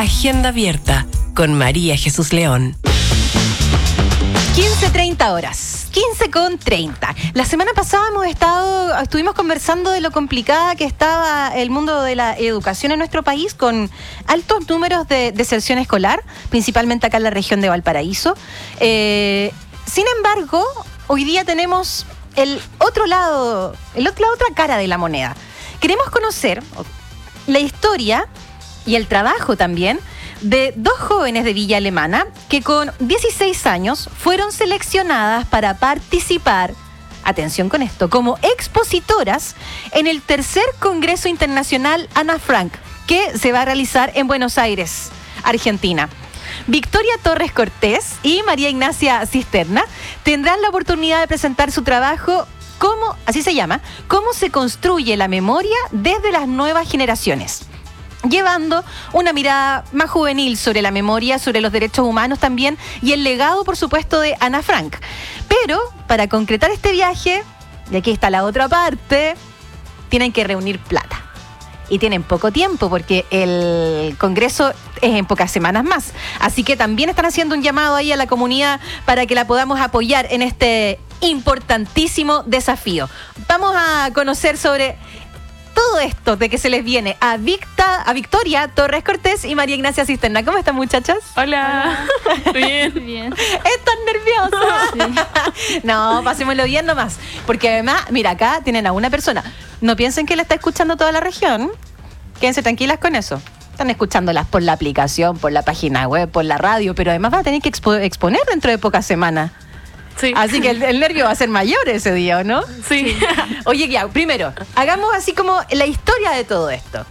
Agenda Abierta con María Jesús León. 15:30 horas. 15:30. La semana pasada estuvimos conversando de lo complicada que estaba el mundo de la educación en nuestro país, con altos números de deserción escolar, principalmente acá en la región de Valparaíso. Sin embargo, hoy día tenemos el otro lado, la otra cara de la moneda. Queremos conocer la historia y el trabajo también de dos jóvenes de Villa Alemana que con 16 años fueron seleccionadas para participar, atención con esto, como expositoras en el tercer Congreso Internacional Ana Frank, que se va a realizar en Buenos Aires, Argentina. Victoria Torres Cortés y María Ignacia Cisterna tendrán la oportunidad de presentar su trabajo, así se llama, cómo se construye la memoria desde las nuevas generaciones, llevando una mirada más juvenil sobre la memoria, sobre los derechos humanos también, y el legado, por supuesto, de Ana Frank. Pero, para concretar este viaje, y aquí está la otra parte, tienen que reunir plata. Y tienen poco tiempo, porque el congreso es en pocas semanas más. Así que también están haciendo un llamado ahí a la comunidad para que la podamos apoyar en este importantísimo desafío. Vamos a conocer sobre todo esto de que se les viene a Victoria Torres Cortés y María Ignacia Cisterna. ¿Cómo están, muchachas? Hola. Bien. Bien. ¿Están nerviosas? Sí. No, pasémoslo bien nomás. Porque además, mira, acá tienen a una persona. No piensen que la está escuchando toda la región. Quédense tranquilas con eso. Están escuchándolas por la aplicación, por la página web, por la radio, pero además van a tener que exponer dentro de pocas semanas. Sí. Así que el nervio va a ser mayor ese día, ¿o no? Sí. Oye, ya, primero, hagamos así como la historia de todo esto.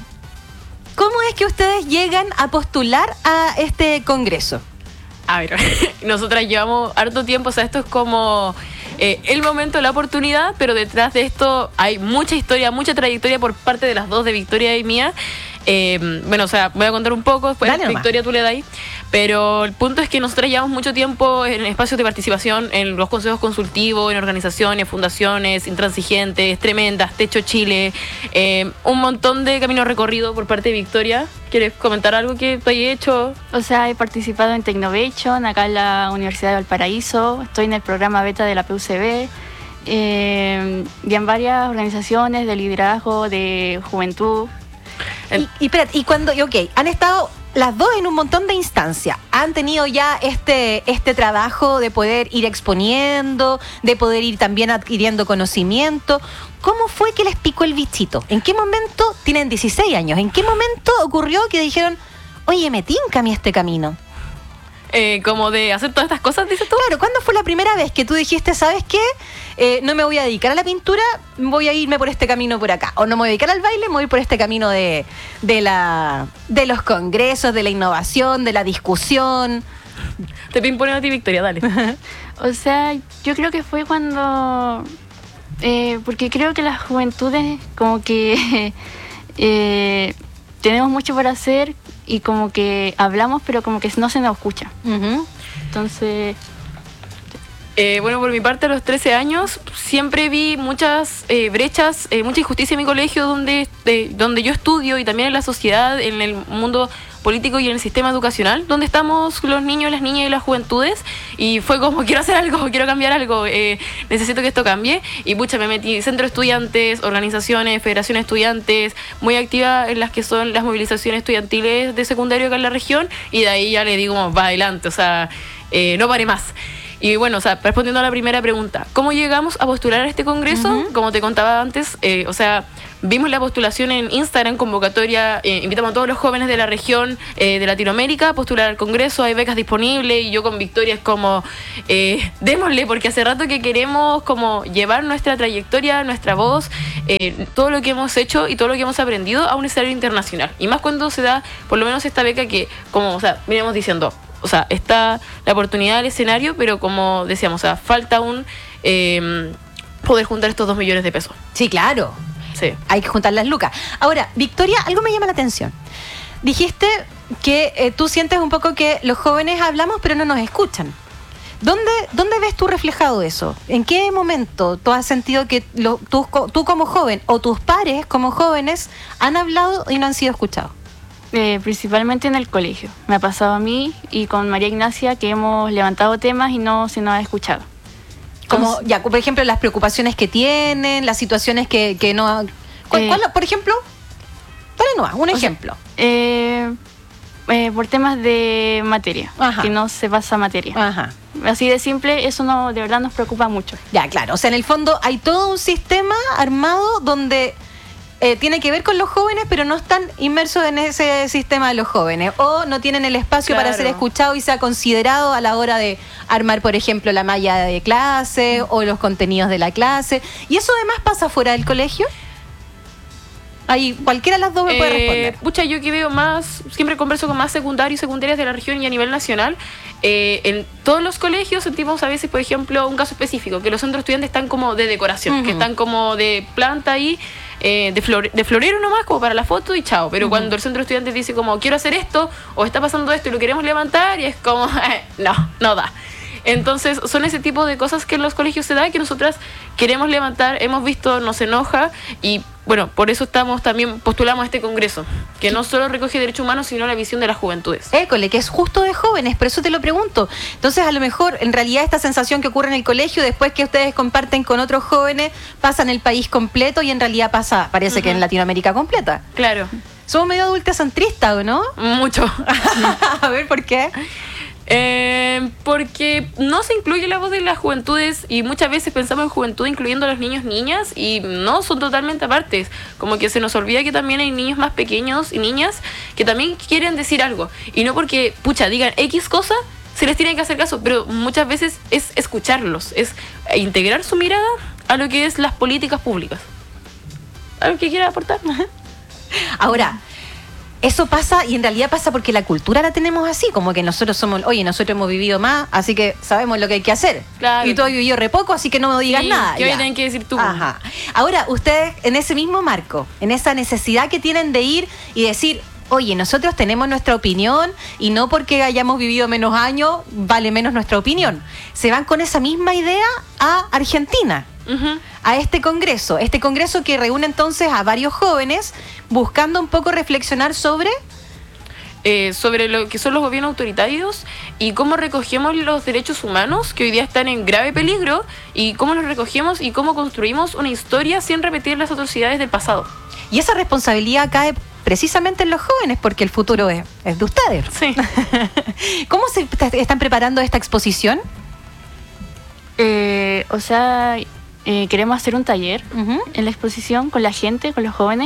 ¿Cómo es que ustedes llegan a postular a este congreso? A ver, nosotras llevamos harto tiempo, o sea, esto es como el momento, la oportunidad, pero detrás de esto hay mucha historia, mucha trayectoria por parte de las dos, de Victoria y mía. Bueno, o sea, voy a contar un poco, después Victoria tú le das ahí. Pero el punto es que nosotros llevamos mucho tiempo en espacios de participación, en los consejos consultivos, en organizaciones, fundaciones, intransigentes, tremendas, Techo Chile, un montón de camino recorrido por parte de Victoria. ¿Quieres comentar algo que tú hayas hecho? O sea, he participado en Technovation, acá en la Universidad de Valparaíso, estoy en el programa beta de la PUCB, y en varias organizaciones de liderazgo, de juventud. Y cuando, han estado las dos en un montón de instancias, han tenido ya este trabajo de poder ir exponiendo, de poder ir también adquiriendo conocimiento. ¿Cómo fue que les picó el bichito? ¿En qué momento, tienen 16 años, en qué momento ocurrió que dijeron, oye, me tinca a mí este camino? Como de hacer todas estas cosas, dices tú. Claro, ¿cuándo fue la primera vez que tú dijiste, ¿sabes qué? No me voy a dedicar a la pintura, voy a irme por este camino por acá. O no me voy a dedicar al baile, me voy por este camino de los congresos, de la innovación, de la discusión. Te pimponeo a ti, Victoria, dale. O sea, yo creo que fue cuando... porque creo que las juventudes como que tenemos mucho por hacer y como que hablamos, pero como que no se nos escucha. Uh-huh. Entonces... bueno, por mi parte, a los 13 años siempre vi muchas brechas, mucha injusticia en mi colegio donde yo estudio, y también en la sociedad, en el mundo político y en el sistema educacional, donde estamos los niños, las niñas y las juventudes. Y fue como, quiero hacer algo, quiero cambiar algo, necesito que esto cambie. Y pucha, me metí en centros de estudiantes, organizaciones, federaciones de estudiantes, muy activa en las que son las movilizaciones estudiantiles de secundario acá en la región, y de ahí ya le digo, va adelante, o sea, no pare más. Y bueno, o sea, respondiendo a la primera pregunta, ¿cómo llegamos a postular a este congreso? Uh-huh. Como te contaba antes, o sea, vimos la postulación en Instagram, convocatoria, invitamos a todos los jóvenes de la región de Latinoamérica a postular al congreso, hay becas disponibles, y yo con Victoria es como, démosle, porque hace rato que queremos como llevar nuestra trayectoria, nuestra voz, todo lo que hemos hecho y todo lo que hemos aprendido a un escenario internacional. Y más cuando se da, por lo menos esta beca que, como, o sea, veníamos diciendo, o sea, está la oportunidad del escenario, pero como decíamos, o sea, falta aún poder juntar estos 2 millones de pesos. Sí, claro. Sí. Hay que juntar las lucas. Ahora, Victoria, algo me llama la atención. Dijiste que tú sientes un poco que los jóvenes hablamos, pero no nos escuchan. ¿Dónde ves tú reflejado eso? ¿En qué momento tú has sentido que tú como joven o tus pares como jóvenes han hablado y no han sido escuchados? Principalmente en el colegio. Me ha pasado a mí y con María Ignacia que hemos levantado temas y no se nos ha escuchado. Como, ya, por ejemplo, las preocupaciones que tienen, las situaciones que no... por ejemplo? Un ejemplo. Por temas de materia, Ajá. que no se pasa materia. Ajá. Así de simple, eso de verdad nos preocupa mucho. Ya, claro. O sea, en el fondo hay todo un sistema armado donde tiene que ver con los jóvenes, pero no están inmersos en ese sistema de los jóvenes. O no tienen el espacio para ser escuchados y sea considerado a la hora de armar, por ejemplo, la malla de clase o los contenidos de la clase. ¿Y eso además pasa fuera del colegio? Ahí cualquiera de las dos me puede responder. Pucha, yo que veo más, siempre converso con más secundarios y secundarias de la región y a nivel nacional. En todos los colegios sentimos a veces, por ejemplo, un caso específico, que los centros estudiantes están como de decoración, que están como de planta ahí, de florero nomás, como para la foto y chao. Pero cuando el centro estudiante dice como, quiero hacer esto, o está pasando esto y lo queremos levantar, y es como, no da. Entonces son ese tipo de cosas que en los colegios se da, que nosotras queremos levantar, hemos visto, nos enoja y bueno, por eso postulamos este congreso, que no solo recoge derechos humanos, sino la visión de las juventudes. École, que es justo de jóvenes, por eso te lo pregunto. Entonces, a lo mejor, en realidad, esta sensación que ocurre en el colegio, después que ustedes comparten con otros jóvenes, pasa en el país completo y en realidad parece que en Latinoamérica completa. Claro. Somos medio adultocentristas, ¿o no? Mucho. A ver, ¿por qué? Porque no se incluye la voz de las juventudes y muchas veces pensamos en juventud incluyendo a los niños, niñas y no, son totalmente apartes, como que se nos olvida que también hay niños más pequeños y niñas que también quieren decir algo y no porque, digan X cosa, se les tiene que hacer caso, pero muchas veces es escucharlos, es integrar su mirada a lo que es las políticas públicas. ¿Algo que quiera aportar? Ahora, eso pasa y en realidad pasa porque la cultura la tenemos así, como que nosotros hemos vivido más, así que sabemos lo que hay que hacer. Claro. Y tú has vivido re poco, así que no me digas nada. ¿Qué tienen que decir tú? Ajá. Ahora, ustedes en ese mismo marco, en esa necesidad que tienen de ir y decir, oye, nosotros tenemos nuestra opinión y no porque hayamos vivido menos años vale menos nuestra opinión. Se van con esa misma idea a Argentina. A este congreso que reúne entonces a varios jóvenes buscando un poco reflexionar sobre lo que son los gobiernos autoritarios y cómo recogemos los derechos humanos que hoy día están en grave peligro y cómo los recogemos y cómo construimos una historia sin repetir las atrocidades del pasado. Y esa responsabilidad cae precisamente en los jóvenes porque el futuro es de ustedes. Sí. ¿Cómo se están preparando esta exposición? Queremos hacer un taller en la exposición con la gente, con los jóvenes,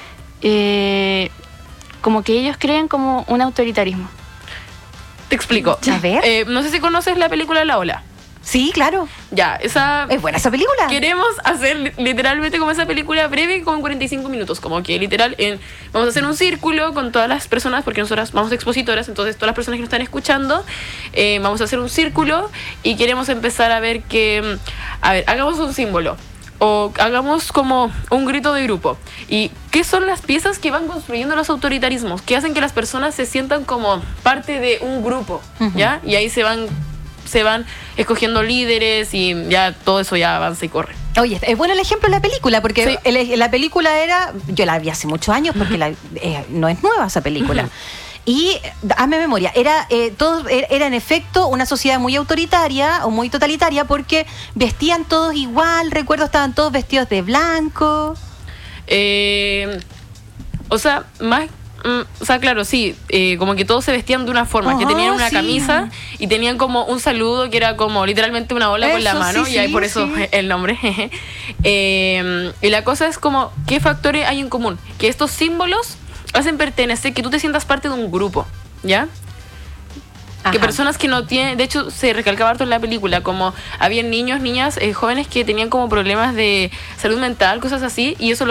como que ellos creen como un autoritarismo. Te explico. A ver. No sé si conoces la película La Ola. Sí, claro. Ya, ¿Es buena esa película? Queremos hacer literalmente como esa película breve, como en 45 minutos. Como que literal, vamos a hacer un círculo con todas las personas, porque nosotras vamos expositoras, entonces todas las personas que nos están escuchando, vamos a hacer un círculo y queremos empezar a ver que, hagamos un símbolo. O hagamos como un grito de grupo. ¿Y qué son las piezas que van construyendo los autoritarismos? Que hacen que las personas se sientan como parte de un grupo, ¿ya? Y ahí se van escogiendo líderes y ya todo eso ya avanza y corre. Oye, es bueno el ejemplo de la película, porque sí. La película yo la vi hace muchos años, porque no es nueva esa película. Y, hazme memoria, era en efecto una sociedad muy autoritaria o muy totalitaria porque vestían todos igual, recuerdo, estaban todos vestidos de blanco. Claro, sí, como que todos se vestían de una forma, que tenían una camisa y tenían como un saludo que era como literalmente una ola con la mano, y ahí por eso el nombre. Y la cosa es como, ¿qué factores hay en común? Que estos símbolos hacen pertenecer, que tú te sientas parte de un grupo, ¿ya? Ajá. Que personas que no tienen, de hecho se recalcaba harto en la película, como habían niños, niñas, jóvenes que tenían como problemas de salud mental, cosas así, y eso